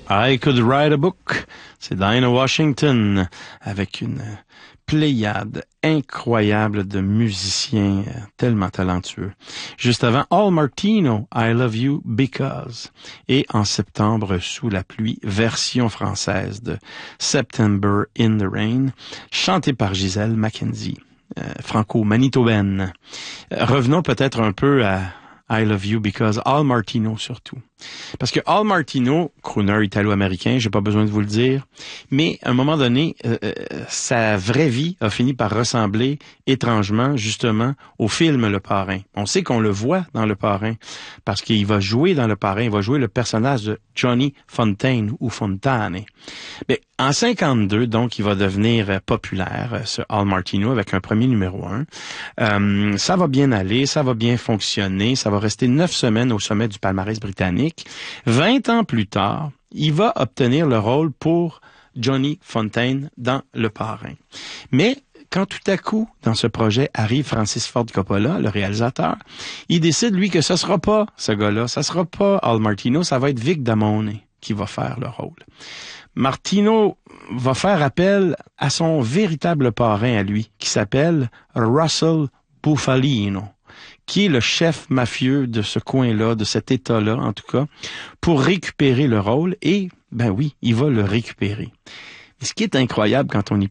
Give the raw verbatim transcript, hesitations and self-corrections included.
I Could Write a Book. C'est Dinah Washington avec une pléiade incroyable de musiciens tellement talentueux. Juste avant, Al Martino, I Love You Because. Et en septembre, Sous la pluie, version française de September in the Rain, chantée par Gisèle Mackenzie, euh, franco-manitobaine. Euh, revenons peut-être un peu à I Love You Because, Al Martino surtout. Parce que Al Martino, crooner italo-américain, j'ai pas besoin de vous le dire, mais à un moment donné, euh, sa vraie vie a fini par ressembler étrangement, justement, au film Le Parrain. On sait qu'on le voit dans Le Parrain, parce qu'il va jouer dans Le Parrain, il va jouer le personnage de Johnny Fontaine ou Fontane. Mais en cinquante-deux, donc, il va devenir populaire, ce Al Martino, avec un premier numéro un. Euh, ça va bien aller, ça va bien fonctionner, ça va rester neuf semaines au sommet du palmarès britannique. Vingt ans plus tard, il va obtenir le rôle pour Johnny Fontaine dans Le Parrain. Mais quand tout à coup, dans ce projet, arrive Francis Ford Coppola, le réalisateur, il décide, lui, que ce sera pas ce gars-là, ça sera pas Al Martino, ça va être Vic Damone qui va faire le rôle. Martino va faire appel à son véritable parrain à lui, qui s'appelle Russell Bufalino, qui est le chef mafieux de ce coin-là, de cet État-là, en tout cas, pour récupérer le rôle. Et, ben oui, il va le récupérer. Et ce qui est incroyable quand on y